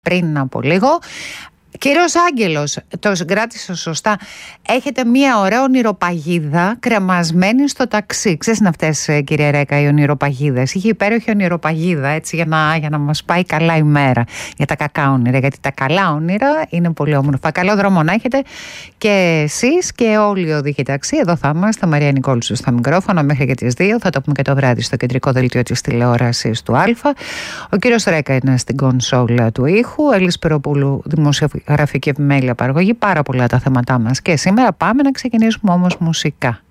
πριν από λίγο. Κύριος Άγγελος, το συγκράτησα σωστά. Έχετε μία ωραία ονειροπαγίδα κρεμασμένη στο ταξί. Ξέρεις είναι αυτές, κύριε Ρέκα, οι ονειροπαγίδες. Είχε υπέροχη ονειροπαγίδα, έτσι, για να μας πάει καλά η μέρα. Για τα κακά όνειρα. Γιατί τα καλά όνειρα είναι πολύ όμορφα. Καλό δρόμο να έχετε και εσείς και όλοι οι οδηγοί ταξί. Εδώ θα είμαστε. Μαρία Νικόλου στο μικρόφωνο μέχρι και τις 2. Θα το πούμε και το βράδυ στο κεντρικό δελτίο της τηλεόρασης του Α. Ο κύριος Ρέκα είναι στην κονσόλα του ήχου. Έλλης Σπυροπούλου, δημοσιογραφική επιμέλεια παραγωγή. Πάρα πολλά τα θέματά μας και σήμερα. Πάμε να ξεκινήσουμε όμως μουσικά.